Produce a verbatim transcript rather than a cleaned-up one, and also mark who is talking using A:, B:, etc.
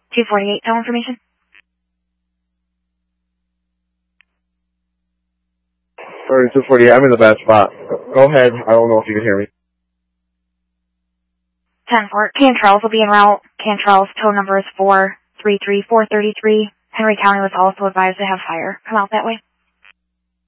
A: two forty-eight, tow information.
B: thirty-two forty-eight, I'm in the bad spot. Go ahead, I don't know if you can hear me.
A: ten four, Cantrell's will be en route. Cantrell's tow number is four three three four three three. Henry County was also advised to have fire. Come out that way.